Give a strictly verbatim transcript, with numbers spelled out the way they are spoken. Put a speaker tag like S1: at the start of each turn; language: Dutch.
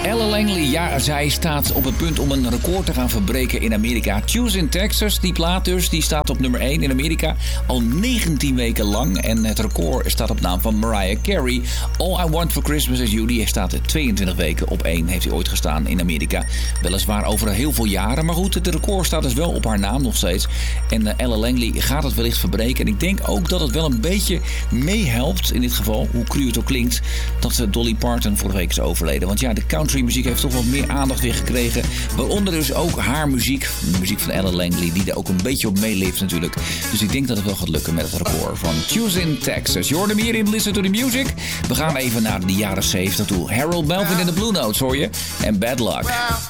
S1: Ella Langley, ja, zij staat op het punt om een record te gaan verbreken in Amerika. Choose in Texas, die plaat dus, die staat op nummer één in Amerika al negentien weken lang. En het record staat op naam van Mariah Carey. All I Want for Christmas is You, die staat tweeëntwintig weken op één, heeft hij ooit gestaan in Amerika. Weliswaar over heel veel jaren, maar goed, het record staat dus wel op haar naam nog steeds. En uh, Ella Langley gaat het wellicht verbreken. En ik denk ook dat het wel een beetje meehelpt, in dit geval, hoe cru het ook klinkt, dat uh, Dolly Parton vorige week is overleden. Want ja, de countrymuziek heeft toch wat meer aandacht weer gekregen. Waaronder dus ook haar muziek. De muziek van Ella Langley, die er ook een beetje op meeleeft natuurlijk. Dus ik denk dat het wel gaat lukken met het record van Choose in Texas. Je hoorde hem hier in Listen to the Music. We gaan even naar de jaren zeventig toe. Harold Melvin in de Blue Notes, hoor je. En Bad Luck.